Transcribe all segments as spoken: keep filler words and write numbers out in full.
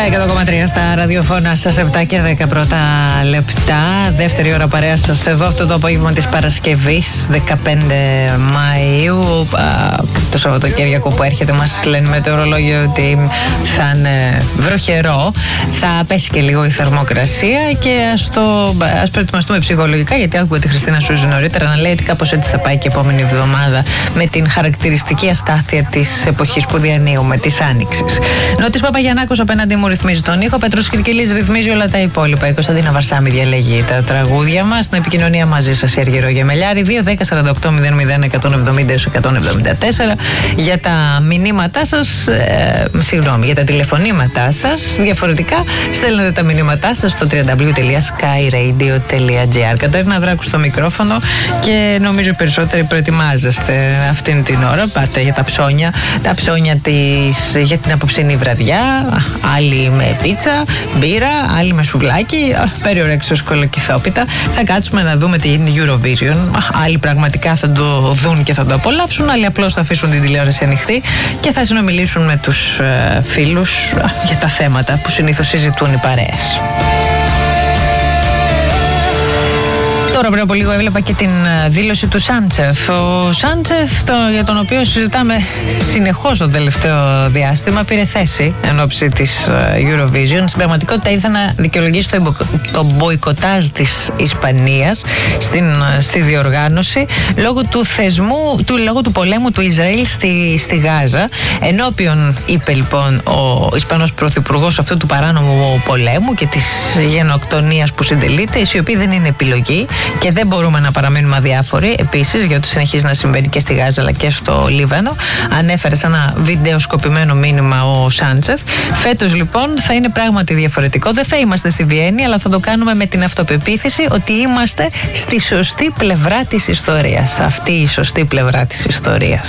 εκατό κόμμα τρία στα ραδιοφώνα σας, επτά και δέκα πρώτα λεπτά. Δεύτερη ώρα παρέα σας εδώ αυτό το απόγευμα της Παρασκευής δεκαπέντε Μαΐου. Το Σαββατοκύριακο που έρχεται μας λένε με το ορολόγιο ότι θα είναι βροχερό. Θα πέσει και λίγο η θερμοκρασία και ας, το, ας προετοιμαστούμε ψυχολογικά, γιατί άκουγα τη Χριστίνα Σούζη νωρίτερα να λέει ότι κάπως έτσι θα πάει και η επόμενη εβδομάδα με την χαρακτηριστική αστάθεια της εποχής που διανύουμε, της Άνοιξης. Νότης Παπαγιαννάκος απέναντι μου ρυθμίζει τον ήχο. Πέτρος Κυρκυλής ρυθμίζει όλα τα υπόλοιπα. Η Κωνσταντίνα Βαρσάμι διαλέγει τα τραγούδια μας. Στην επικοινωνία μαζί σας η Αργυρό Γεμελιάρη. δύο δέκα σαράντα οκτώ μηδέν μηδέν εκατόν εβδομήντα εκατόν εβδομήντα τέσσερα. Για τα μηνύματά σας, ε, συγγνώμη, για τα τηλεφωνήματά σας. Διαφορετικά στέλνετε τα μηνύματά σας στο double-u double-u double-u τελεία sky radio τελεία gr. Κατερίνα Δράκου στο μικρόφωνο και νομίζω περισσότεροι προετοιμάζεστε αυτήν την ώρα. Πάτε για τα ψώνια, τα ψώνια της, για την απόψινή βραδιά. Άλλοι με πίτσα, μπύρα, άλλοι με σουβλάκι, περιορέξεως κολοκυθόπιτα. Θα κάτσουμε να δούμε τι γίνεται Eurovision. Άλλοι πραγματικά θα το δουν και θα το απολαύσουν, άλλοι απλώς θα αφήσουν την τηλεόραση ανοιχτή και θα συνομιλήσουν με τους ε, φίλους ε, για τα θέματα που συνήθως συζητούν οι παρέες. Τώρα πριν από λίγο έβλεπα και την δήλωση του Σάντσεφ. Ο Σάντσεφ, το, για τον οποίο συζητάμε συνεχώς το τελευταίο διάστημα, πήρε θέση εν ώψη της Eurovision. Στην πραγματικότητα ήρθε να δικαιολογήσει το, το μποϊκοτάζ της Ισπανίας στην, στη διοργάνωση λόγω του θεσμού, του, λόγω του πολέμου του Ισραήλ στη, στη Γάζα. Ενώπιον είπε λοιπόν ο Ισπανός Πρωθυπουργός αυτού του παράνομου πολέμου και της γενοκτονίας που συντελείται, η οποία δεν είναι επιλογή. Και δεν μπορούμε να παραμείνουμε αδιάφοροι επίσης για ό,τι συνεχίζει να συμβαίνει και στη Γάζα αλλά και στο Λίβανο. Ανέφερε σε ένα βίντεο σκοπημένο μήνυμα ο Σάντσεφ. Φέτος λοιπόν θα είναι πράγματι διαφορετικό. Δεν θα είμαστε στη Βιέννη, αλλά θα το κάνουμε με την αυτοπεποίθηση ότι είμαστε στη σωστή πλευρά της ιστορίας. Αυτή η σωστή πλευρά της ιστορίας.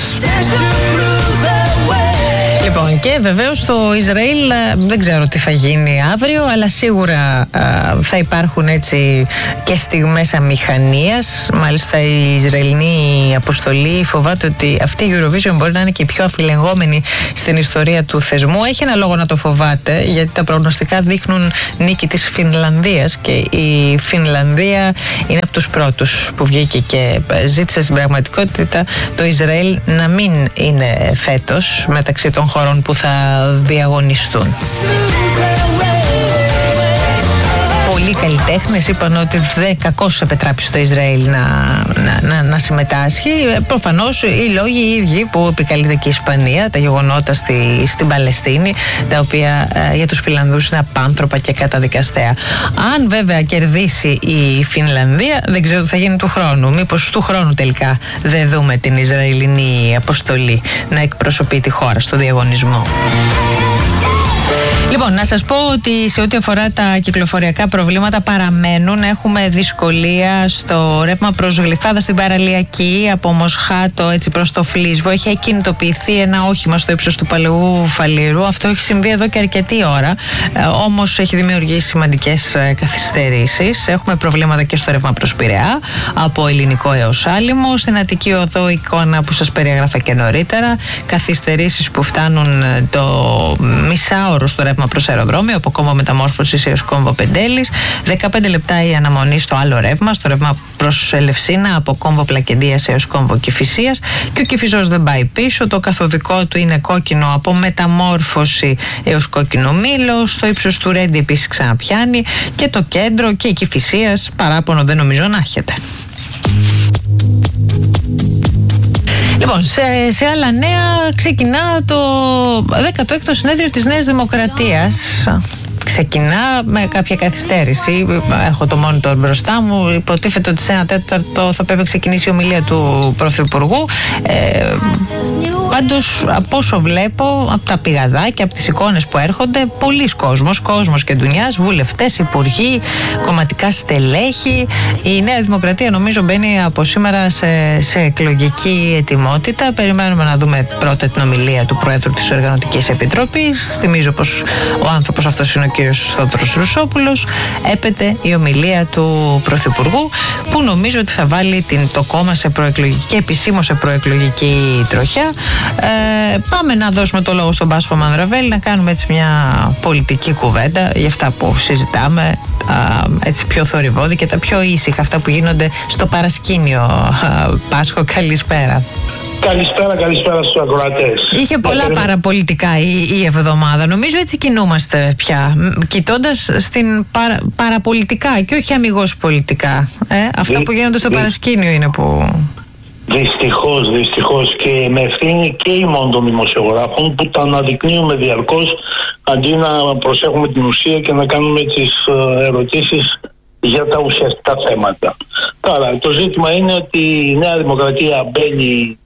Λοιπόν, και βεβαίως στο Ισραήλ δεν ξέρω τι θα γίνει αύριο, αλλά σίγουρα α, θα υπάρχουν έτσι και στιγμές αμηχανίας. Μάλιστα η Ισραηλινή αποστολή φοβάται ότι αυτή η Eurovision μπορεί να είναι και η πιο αφιλεγόμενη στην ιστορία του θεσμού. Έχει ένα λόγο να το φοβάται, γιατί τα προγνωστικά δείχνουν νίκη της Φινλανδίας και η Φινλανδία είναι από τους πρώτους που βγήκε και ζήτησε στην πραγματικότητα το Ισραήλ να μην είναι φέτος μεταξύ των χωρών που θα διαγωνιστούν. Πολλοί καλλιτέχνες είπαν ότι δεν κακώς επετράπησε το Ισραήλ να, να, να, να συμμετάσχει. Προφανώς οι λόγοι οι ίδιοι που επικαλείται και η Ισπανία, τα γεγονότα στη, στην Παλαιστίνη, τα οποία ε, για τους Φιλανδούς είναι απάνθρωπα και καταδικαστέα. Αν βέβαια κερδίσει η Φινλανδία, δεν ξέρω τι θα γίνει του χρόνου. Μήπως του χρόνου τελικά δεν δούμε την Ισραηλινή αποστολή να εκπροσωπεί τη χώρα στο διαγωνισμό. Λοιπόν, να σας πω ότι σε ό,τι αφορά τα κυκλοφοριακά προβλήματα παραμένουν. Έχουμε δυσκολία στο ρεύμα προς Γλυφάδα στην παραλιακή από Μοσχάτο έτσι προς το Φλίσβο. Έχει ακινητοποιηθεί ένα όχημα στο ύψος του Παλαιού Φαλήρου. Αυτό έχει συμβεί εδώ και αρκετή ώρα. Ε, όμως έχει δημιουργήσει σημαντικές ε, καθυστερήσεις. Έχουμε προβλήματα και στο ρεύμα προς Πειραιά από Ελληνικό έως Άλυμο. Στην Αττική Οδό, εικόνα που σας περιέγραφα και νωρίτερα. Καθυστερήσεις που φτάνουν το μισάωρο στο ρεύμα προς αεροδρόμιο από κόμβο Μεταμόρφωσης έως κόμβο Πεντέλης. δεκαπέντε λεπτά η αναμονή στο άλλο ρεύμα, στο ρεύμα προς Ελευσίνα από κόμβο Πλακεντίας έως κόμβο Κηφισίας. Και ο Κηφισός δεν πάει πίσω. Το καθοδικό του είναι κόκκινο από Μεταμόρφωση έως Κόκκινο Μήλο. Στο ύψος του Ρέντι επίσης ξαναπιάνει. Και το κέντρο και η Κηφισίας παράπονο δεν νομίζω να έχετε. Λοιπόν, σε, σε άλλα νέα ξεκινά το δέκατο έκτο συνέδριο της Νέας Δημοκρατίας. Ξεκινά με κάποια καθυστέρηση. Έχω το monitor μπροστά μου. Υποτίθεται ότι σε ένα τέταρτο θα πρέπει να ξεκινήσει η ομιλία του Πρωθυπουργού. Ε, πάντως, από όσο βλέπω, από τα πηγαδάκια, από τις εικόνες που έρχονται, πολλοί κόσμος, κόσμος και ντουνιάς, βουλευτές, υπουργοί, κομματικά στελέχη. Η Νέα Δημοκρατία νομίζω μπαίνει από σήμερα σε, σε εκλογική ετοιμότητα. Περιμένουμε να δούμε πρώτα την ομιλία του Προέδρου της Οργανωτικής Επιτροπής. Θυμίζω πως ο άνθρωπος αυτός είναι ο κ. Θόδωρος Ρουσόπουλος. Έπεται η ομιλία του Πρωθυπουργού, που νομίζω ότι θα βάλει την, το κόμμα σε προεκλογική, επισήμως σε προεκλογική τροχιά. Ε, πάμε να δώσουμε το λόγο στον Πάσχο Μανδραβέλη, να κάνουμε έτσι μια πολιτική κουβέντα για αυτά που συζητάμε, α, έτσι πιο θορυβώδη και τα πιο ήσυχα, αυτά που γίνονται στο παρασκήνιο. Α, Πάσχο, καλησπέρα. Καλησπέρα, καλησπέρα στους ακροατές. Είχε πολλά yeah, παραπολιτικά η, η εβδομάδα. Νομίζω έτσι κινούμαστε πια, κοιτώντας στην παρα, παραπολιτικά και όχι αμιγώς πολιτικά. Ε, αυτά Δυ, που γίνονται στο δυ, παρασκήνιο είναι που... Δυστυχώς, δυστυχώς, και με ευθύνη και ημών των δημοσιογράφων που τα αναδεικνύουμε διαρκώς, αντί να προσέχουμε την ουσία και να κάνουμε τις ερωτήσεις για τα ουσιαστικά θέματα. Τώρα, το ζήτημα είναι ότι η Νέα Δημοκρατία μπαίνει,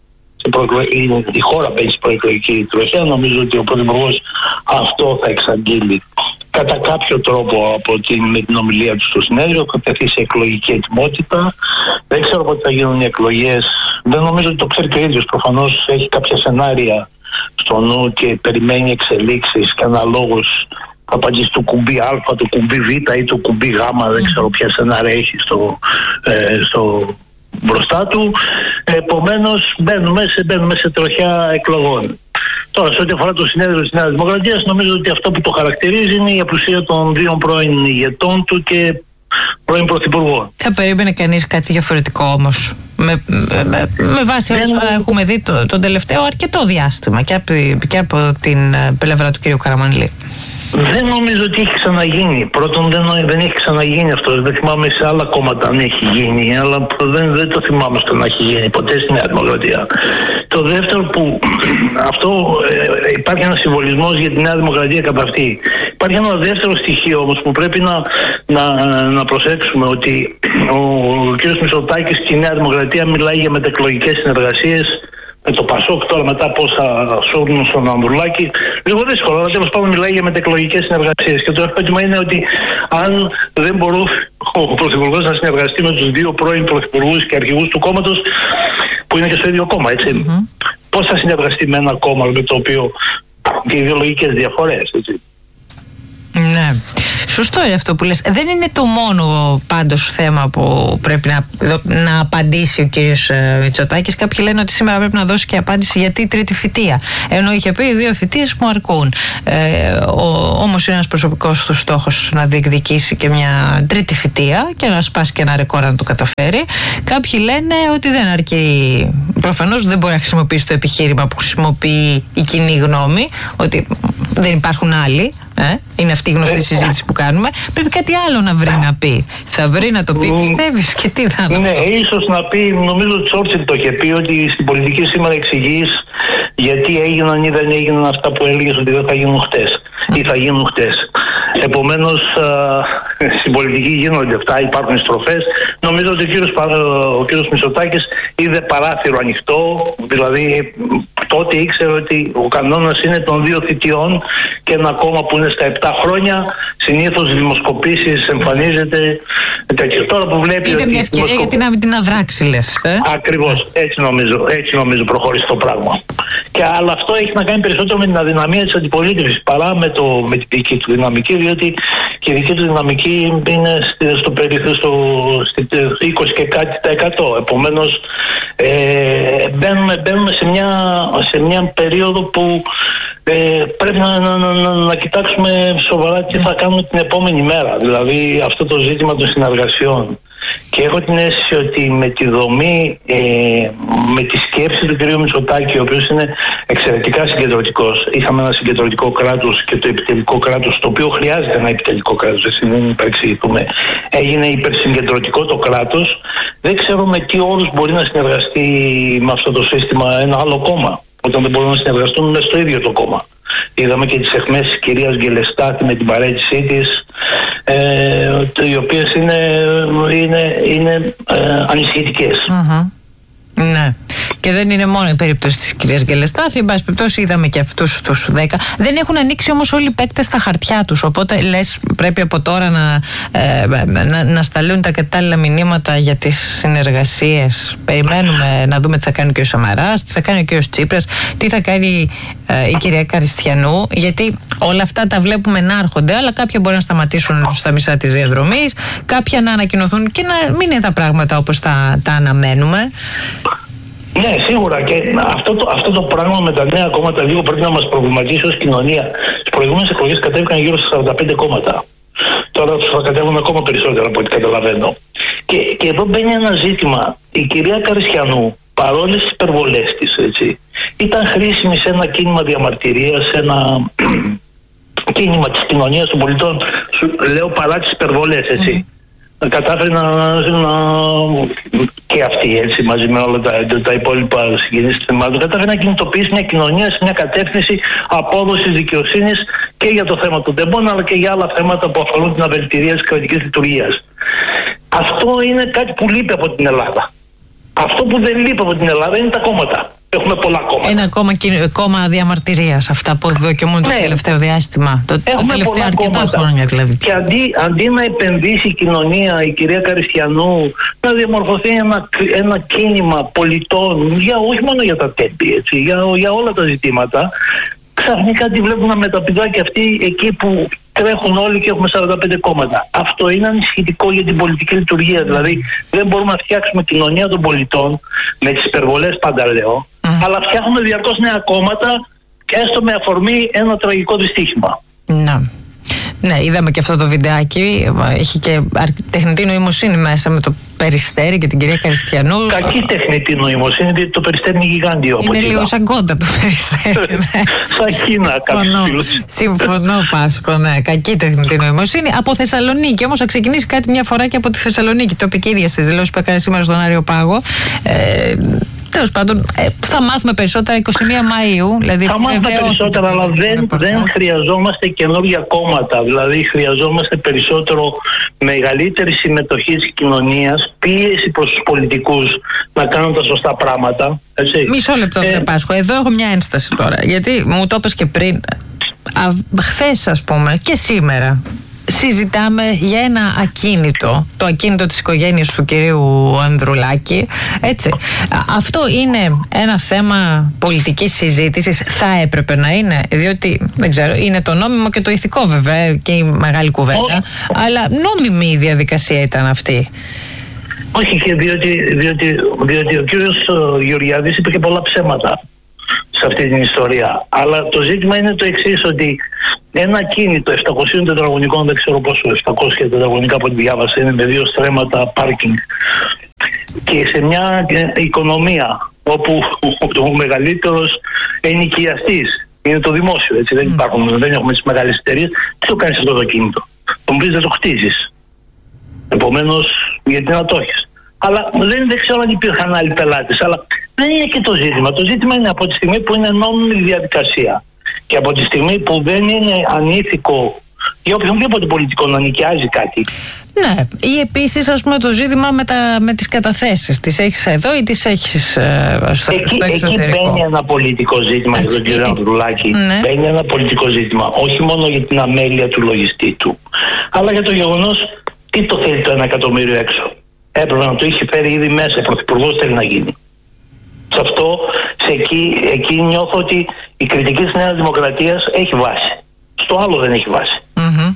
η χώρα μπαίνει στην προεκλογική τροχιά. Νομίζω ότι ο Πρωθυπουργός αυτό θα εξαγγείλει κατά κάποιο τρόπο από την, με την ομιλία του στο συνέδριο. Θα τεθεί σε εκλογική ετοιμότητα. Δεν ξέρω πότε θα γίνουν οι εκλογές. Δεν νομίζω ότι το ξέρει και ο ίδιος. Προφανώς έχει κάποια σενάρια στο νου και περιμένει εξελίξεις και αναλόγως θα απαντήσει το κουμπί Α, το κουμπί Β ή το κουμπί Γ. Δεν ξέρω ποια σενάρια έχει στο, ε, στο μπροστά του. Επομένως μπαίνουμε σε, μπαίνουμε σε τροχιά εκλογών. Τώρα, σε ό,τι αφορά το συνέδριο της Νέας Δημοκρατίας, νομίζω ότι αυτό που το χαρακτηρίζει είναι η απουσία των δύο πρώην ηγετών του και πρώην πρωθυπουργών. Θα περίμενε κανείς κάτι διαφορετικό όμως, με, με, με, με βάση όσα Δεν... έχουμε δει το, τον τελευταίο αρκετό διάστημα και από, και από την πλευρά του κ. Καραμανλή. Δεν νομίζω ότι έχει ξαναγίνει. Πρώτον, δεν, δεν έχει ξαναγίνει αυτό. Δεν θυμάμαι σε άλλα κόμματα αν έχει γίνει, αλλά δεν, δεν το θυμάμαι στο να έχει γίνει ποτέ στη Νέα Δημοκρατία. Το δεύτερο που αυτό ε, υπάρχει ένα συμβολισμός για τη Νέα Δημοκρατία κατά αυτή. Υπάρχει ένα δεύτερο στοιχείο όμως που πρέπει να, να, να προσέξουμε, ότι ο, ο κ. Μητσοτάκης και η Νέα Δημοκρατία μιλάει για μετεκλογικές συνεργασίες με το Πασόκ. Τώρα μετά πόσα σώγουν στον Ανδρουλάκη, λίγο δύσκολο, αλλά τέλος πάντων μιλάει για μετεκλογικές συνεργασίες. Και το ερώτημα είναι ότι αν δεν μπορούσε ο Πρωθυπουργός να συνεργαστεί με τους δύο πρώην Πρωθυπουργούς και αρχηγούς του κόμματος, που είναι και στο ίδιο κόμμα, έτσι, mm-hmm. πώς θα συνεργαστεί με ένα κόμμα με το οποίο και ιδεολογικές διαφορές, έτσι. Ναι. Σωστό είναι αυτό που λες. Δεν είναι το μόνο πάντως θέμα που πρέπει να, να απαντήσει ο κύριος Μητσοτάκης. Κάποιοι λένε ότι σήμερα πρέπει να δώσει και απάντηση γιατί τρίτη θητεία. Ενώ είχε πει οι δύο θητείες μου αρκούν. Ε, ο, όμως είναι ένας προσωπικός του στόχος να διεκδικήσει και μια τρίτη θητεία και να σπάσει και ένα ρεκόρ να το καταφέρει. Κάποιοι λένε ότι δεν αρκεί. Προφανώς δεν μπορεί να χρησιμοποιήσει το επιχείρημα που χρησιμοποιεί η κοινή γνώμη, ότι δεν υπάρχουν άλλοι. Ε, είναι αυτή η γνωστή συζήτηση που κάνουμε. Πρέπει κάτι άλλο να βρει να πει. Θα βρει να το πει, πιστεύεις, και τι θα Ναι, ίσως να πει, νομίζω ότι Τσόρτσιλ το είχε πει, ότι στην πολιτική σήμερα εξηγείς γιατί έγιναν ή δεν έγιναν αυτά που έλεγες ότι δεν θα γίνουν χτες ή θα γίνουν χτες. Επομένως, α, στην πολιτική γίνονται αυτά, υπάρχουν στροφές. Νομίζω ότι ο κύριος, ο κύριος Μητσοτάκης είδε παράθυρο ανοιχτό, δηλαδή τότε ήξερε ότι ο κανόνας είναι των δύο θητιών και ένα κόμμα που είναι στα επτά χρόνια, συνήθως δημοσκοπήσεις εμφανίζεται τέτοιο. Τώρα που βλέπει. Είναι μια ευκαιρία δημοσκοπ... γιατί να μην την αδράξει, λες. Ε? Ακριβώς. Έτσι νομίζω, έτσι νομίζω προχώρησε το πράγμα. Και αλλά αυτό έχει να κάνει περισσότερο με την αδυναμία της αντιπολίτευσης παρά με, το, με την δική του δυναμική, διότι και η δική του δυναμική είναι στο περίπου στο, στο είκοσι και κάτι τα εκατό. Επομένως, ε, μπαίνουμε, μπαίνουμε σε, μια, σε μια περίοδο που ε, πρέπει να, να, να, να κοιτάξουμε σοβαρά τι θα κάνουμε την επόμενη μέρα. Δηλαδή αυτό το ζήτημα των συνεργασιών. Και έχω την αίσθηση ότι με τη δομή, ε, με τη σκέψη του κ. Μητσοτάκη, ο οποίος είναι εξαιρετικά συγκεντρωτικός, είχαμε ένα συγκεντρωτικό κράτος και το επιτελικό κράτος, το οποίο χρειάζεται ένα επιτελικό κράτος, έτσι δεν υπερεξηγηθούμε, έγινε υπερσυγκεντρωτικό το κράτος. Δεν ξέρω με τι όρους μπορεί να συνεργαστεί με αυτό το σύστημα ένα άλλο κόμμα, όταν δεν μπορούν να συνεργαστούν μέσα στο ίδιο το κόμμα. Είδαμε και τις αιχμές της κυρίας Γκελεστάτη με την παρέτησή της, ε, οι οποίες είναι, είναι, είναι ε, ανησυχητικές. Mm-hmm. Ναι. Και δεν είναι μόνο η περίπτωση της κυρίας Γκελεστάθη. Εν πάση περιπτώσει, είδαμε και αυτούς τους δέκα. Δεν έχουν ανοίξει όμως όλοι οι παίκτες στα χαρτιά τους. Οπότε λες, πρέπει από τώρα να, ε, να, να σταλούν τα κατάλληλα μηνύματα για τις συνεργασίες. Περιμένουμε να δούμε τι θα κάνει και ο Σαμαράς, τι θα κάνει και ο Τσίπρας, τι θα κάνει ε, η κυρία Καριστιανού. Γιατί όλα αυτά τα βλέπουμε να έρχονται, αλλά κάποια μπορεί να σταματήσουν στα μισά της διαδρομής, κάποια να ανακοινωθούν και να μην είναι τα πράγματα όπως τα, τα αναμένουμε. Ναι, σίγουρα. Και αυτό το, αυτό το πράγμα με τα νέα κόμματα λίγο πρέπει να μας προβληματίσει ως κοινωνία. Στις προηγούμενες εκλογές κατέβηκαν γύρω στα σαράντα πέντε κόμματα. Τώρα θα κατέβουν ακόμα περισσότερα από ό,τι καταλαβαίνω. Και, και εδώ μπαίνει ένα ζήτημα. Η κυρία Καριστιανού, παρόλες τις υπερβολές της, έτσι, ήταν χρήσιμη σε ένα κίνημα διαμαρτυρίας, σε ένα κίνημα της κοινωνίας των πολιτών. Σου λέω παρά τις υπερβολές, έτσι. Mm. Κατάφερε να, να, και αυτή, έτσι, μαζί με όλα τα, τα υπόλοιπα συγγενείς της θεμάτων, κατάφερε να κινητοποιήσει μια κοινωνία σε μια κατεύθυνση απόδοσης δικαιοσύνης και για το θέμα των τεμπών, αλλά και για άλλα θέματα που αφορούν την αβελτηρία της κρατικής λειτουργίας. Αυτό είναι κάτι που λείπει από την Ελλάδα. Αυτό που δεν λείπει από την Ελλάδα είναι τα κόμματα. Έχουμε πολλά κόμματα. Ένα κόμμα, κόμμα διαμαρτυρίας, αυτά που δοκιμούν το ναι. τελευταίο διάστημα. Το, το τελευταίο αρκετά κόμματα. χρόνια δηλαδή. Και αντί, αντί να επενδύσει η κοινωνία, η κυρία Καριστιανού, να διαμορφωθεί ένα, ένα κίνημα πολιτών, για, όχι μόνο για τα τέμπη, έτσι, για, για όλα τα ζητήματα, ξαφνικά τη βλέπουν να μεταπηδά και αυτοί εκεί που τρέχουν όλοι και έχουμε σαράντα πέντε κόμματα. Αυτό είναι ανησυχητικό για την πολιτική λειτουργία. Mm. Δηλαδή δεν μπορούμε να φτιάξουμε κοινωνία των πολιτών με τις υπερβολές, πάντα λέω, mm. αλλά φτιάχνουμε διαρκώς νέα κόμματα και έστω με αφορμή ένα τραγικό δυστύχημα. Ναι. Ναι, είδαμε και αυτό το βιντεάκι. Έχει και τεχνητή νοημοσύνη μέσα με το Περιστέρι και την κυρία Καριστιανού. Κακή τεχνητή νοημοσύνη, γιατί το Περιστέρι είναι γιγάντιο. Είναι λίγο σαν κόντα το Περιστέρι. Σαν Κίνα, κάποιους. Συμφωνώ, Πάσκο, ναι. Κακή τεχνητή νοημοσύνη. Από Θεσσαλονίκη όμως θα ξεκινήσει κάτι μια φορά και από τη Θεσσαλονίκη. Τοπική ίδια στις δηλώσεις που έκανε σήμερα στον Αριοπάγο. Ε, Τέλος πάντων, ε, θα μάθουμε περισσότερα εικοστή πρώτη Μαΐου. Δηλαδή θα μάθουμε περισσότερα, αλλά δεν, δεν χρειαζόμαστε καινούργια κόμματα. Δηλαδή, χρειαζόμαστε περισσότερο μεγαλύτερη συμμετοχή της κοινωνίας, πίεση προς τους πολιτικούς να κάνουν τα σωστά πράγματα. Έτσι. Μισό λεπτό, ε, Πάσχο. Εδώ έχω μια ένσταση τώρα. Γιατί μου το είπες και πριν, χθες, ας πούμε, και σήμερα. Συζητάμε για ένα ακίνητο, το ακίνητο της οικογένειας του κυρίου Ανδρουλάκη, έτσι. Αυτό είναι ένα θέμα πολιτικής συζήτησης, θα έπρεπε να είναι, διότι δεν ξέρω, είναι το νόμιμο και το ηθικό βέβαια και η μεγάλη κουβέντα, oh. αλλά νόμιμη η διαδικασία ήταν αυτή. Όχι, και διότι, διότι, διότι ο κύριος Γεωργιάδης είπε και πολλά ψέματα σε αυτή την ιστορία. Αλλά το ζήτημα είναι το εξής, ότι ένα κίνητο επτακόσια τετραγωνικών, δεν ξέρω πόσο, επτακόσια τετραγωνικά από ό,τι διάβασα, είναι με δύο στρέμματα πάρκινγκ. Και σε μια οικονομία όπου ο μεγαλύτερος ενοικιαστής είναι το δημόσιο, έτσι, δεν υπάρχουν, δεν έχουμε τις μεγάλες εταιρείες, τι το κάνεις αυτό το κίνητο? Το μπεις, δεν το χτίζεις. Επομένως, γιατί να το έχεις? Αλλά δεν, δεν ξέρω αν υπήρχαν άλλοι πελάτες, αλλά δεν είναι και το ζήτημα. Το ζήτημα είναι από τη στιγμή που είναι νόμιμη διαδικασία και από τη στιγμή που δεν είναι ανήθικο για οποιονδήποτε πολιτικό να νοικιάζει κάτι. Ναι, ή επίσης, ας πούμε, το ζήτημα με, τα, με τις καταθέσεις. Τις έχεις εδώ ή τις έχεις ε, στο, εκεί, στο εξωτερικό. Εκεί μπαίνει ένα πολιτικό ζήτημα για τον κύριο Ανδρουλάκη. Ναι. Μπαίνει ένα πολιτικό ζήτημα, όχι μόνο για την αμέλεια του λογιστή του, αλλά για το γεγονός τι το θέλει το ένα εκατομμύριο έξω. Έπρεπε να το είχε φέρει ήδη μέσα. Πρωθυπουργός θέλει να γίνει. Σε αυτό, σε εκεί, εκεί νιώθω ότι η κριτική της Νέας Δημοκρατίας έχει βάση. Στο άλλο δεν έχει βάση. Mm-hmm.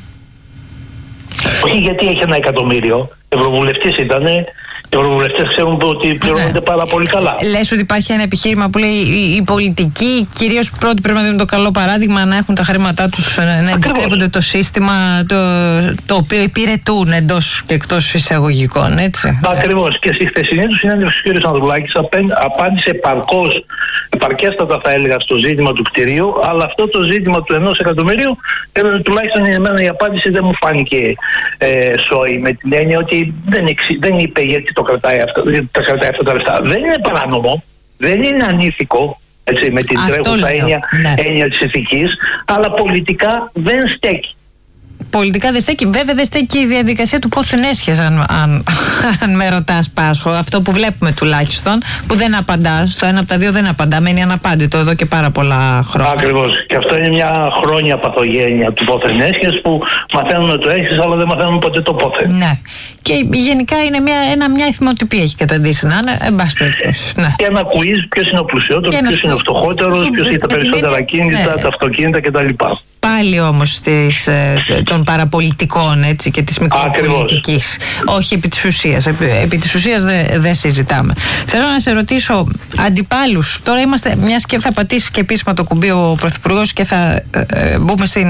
Όχι γιατί έχει ένα εκατομμύριο. Ευρωβουλευτής ήτανε. Οι ευρωβουλευτές ξέρουν ότι πληρώνονται πάρα πολύ καλά. Λες ότι υπάρχει ένα επιχείρημα που λέει οι πολιτικοί, κυρίως πρώτοι, πρέπει να δίνουν το καλό παράδειγμα, να έχουν τα χρήματά τους, να εμπιστεύονται το σύστημα το, το οποίο υπηρετούν εντός και εκτός εισαγωγικών, έτσι. Ακριβώς. Και στη χθεσινή του συνέντευξη ο κ. Ανδρουλάκης απάντησε επαρκώς, επαρκέστατα θα έλεγα, στο ζήτημα του κτηρίου, αλλά αυτό το ζήτημα του ενός εκατομμυρίου, τουλάχιστον εμένα η απάντηση δεν μου φάνηκε ε, σόη, με την έννοια ότι δεν, εξ, δεν είπε γιατί το κρατάει αυτό, τα κρατάει αυτά τα λεφτά. Δεν είναι παράνομο, δεν είναι ανήθικο, έτσι, με την τρέχουσα έννοια, ναι. έννοια της ηθικής, αλλά πολιτικά δεν στέκει. Πολιτικά δεν στέκει. Βέβαια δεν στέκει η διαδικασία του πόθεν έσχες, αν, αν, αν με ρωτάς, Πάσχο. Αυτό που βλέπουμε τουλάχιστον, που δεν απαντά, στο ένα από τα δύο δεν απαντά, μένει αναπάντητο εδώ και πάρα πολλά χρόνια. Ακριβώς. Και αυτό είναι μια χρόνια παθογένεια του πόθεν έσχες, που μαθαίνουμε το έσχες, αλλά δεν μαθαίνουμε ποτέ το πόθεν. Ναι. Και γενικά είναι μια, ένα, μια εθιμοτυπία έχει καταντήσει να είναι, εν πάση περιπτώσει. Ναι. Και ένα quiz, ποιος είναι ο πλουσιότερος, ποιος είναι ο φτωχότερος, ποιος έχει τα περισσότερα κίνητα, ναι. τα αυτοκίνητα κτλ. πάλι όμως της, των παραπολιτικών, έτσι, και της μικροπολιτικής. Όχι επί της ουσίας. Επί, επί της ουσίας δεν δε συζητάμε. Θέλω να σε ρωτήσω, αντιπάλους, τώρα είμαστε, μιας και θα πατήσει και επίσημα το κουμπί ο Πρωθυπουργός και θα ε, μπούμε στην...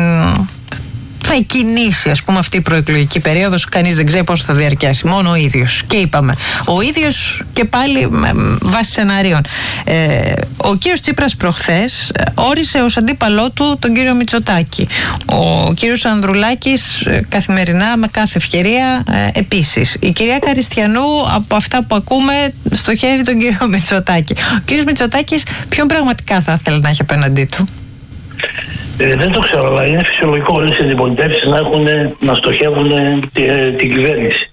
θα κινήσει, ας πούμε, αυτή η προεκλογική περίοδος. Κανείς δεν ξέρει πόσο θα διαρκέσει. Μόνο ο ίδιος. Και είπαμε, ο ίδιος και πάλι βάσει σεναρίων. Ε, ο κύριος Τσίπρας προχθές όρισε ως αντίπαλό του τον κύριο Μητσοτάκη. Ο κύριος Ανδρουλάκης καθημερινά, με κάθε ευκαιρία, ε, επίσης. Η κυρία Καριστιανού, από αυτά που ακούμε, στοχεύει τον κύριο Μητσοτάκη. Ο κύριος Μητσοτάκης ποιον πραγματικά θα ήθελε να έχει απέναντί του? Ε, δεν το ξέρω, αλλά είναι φυσιολογικό όλες οι αντιπολιτεύσεις να, έχουν, να στοχεύουν την, την κυβέρνηση.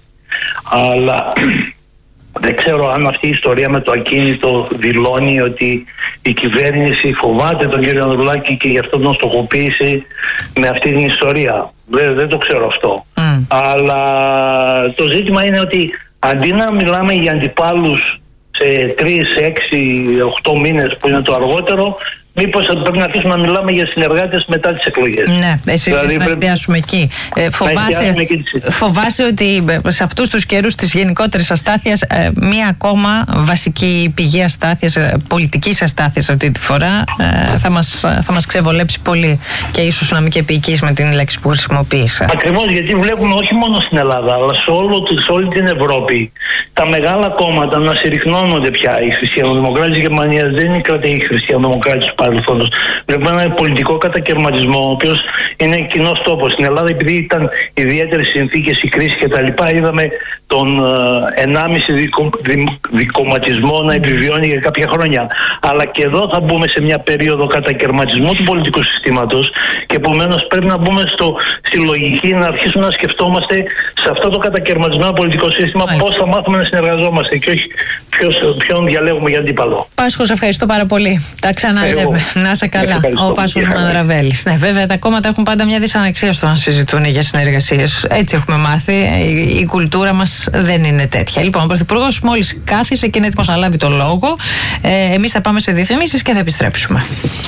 Αλλά δεν ξέρω αν αυτή η ιστορία με το ακίνητο δηλώνει ότι η κυβέρνηση φοβάται τον κύριο Ανδρουλάκη και γι' αυτό τον στοχοποίησε με αυτή την ιστορία. Δεν, δεν το ξέρω αυτό. Mm. Αλλά το ζήτημα είναι ότι αντί να μιλάμε για αντιπάλους σε τρεις, έξι, οκτώ μήνες που είναι το αργότερο, μήπως πρέπει να αρχίσουμε να μιλάμε για συνεργάτες μετά τις εκλογές. Ναι, εσύ δηλαδή, να εστιάσουμε εκεί. Ε, φοβάσαι, φοβάσαι ότι σε αυτούς τους καιρούς της γενικότερης αστάθειας, ε, μία ακόμα βασική πηγή αστάθειας, ε, πολιτικής αστάθειας αυτή τη φορά, ε, θα, μας, θα μας ξεβολέψει πολύ και ίσως να μην και επικείς με την λέξη που χρησιμοποίησα. Ακριβώς, γιατί βλέπουμε όχι μόνο στην Ελλάδα, αλλά σε, όλο, σε όλη την Ευρώπη τα μεγάλα κόμματα να συρρυκνώνονται πια. Οι χριστιανοδημοκράτες της Γερμανίας δεν είναι κρατικοί χριστιανοδημοκράτες του παρελθόντος. Βλέπουμε ένα πολιτικό κατακαιρματισμό, ο οποίος είναι κοινός τόπος. Στην Ελλάδα, επειδή ήταν ιδιαίτερες συνθήκες, η κρίση κτλ., είδαμε τον ενάμιση δικο, δι, δικοματισμό να επιβιώνει για κάποια χρόνια. Αλλά και εδώ θα μπούμε σε μια περίοδο κατακαιρματισμού του πολιτικού συστήματος και επομένως πρέπει να μπούμε στο, στη λογική να αρχίσουμε να σκεφτόμαστε σε αυτό το κατακαιρματισμένο πολιτικό σύστημα πώς θα μάθουμε να συνεργαζόμαστε και όχι ποιος, ποιον διαλέγουμε για αντίπαλο. Πάσχο, σε ευχαριστώ πάρα πολύ. Τα ξαναλέμε. Να είσαι καλά. Ο Πάσχος Μανδραβέλης. Ναι, βέβαια τα κόμματα έχουν πάντα μια δυσαναξία στο να συζητούν για συνεργασίες. Έτσι έχουμε μάθει. Η, η κουλτούρα μας δεν είναι τέτοια. Λοιπόν, ο Πρωθυπουργός μόλις κάθισε και είναι έτοιμος να λάβει το λόγο. Ε, εμείς θα πάμε σε διαφημίσεις και θα επιστρέψουμε.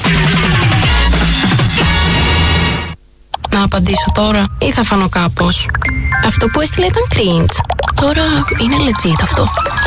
Να απαντήσω τώρα ή θα φανώ κάπως? Αυτό που έστειλε ήταν cringe. Τώρα είναι legit αυτό.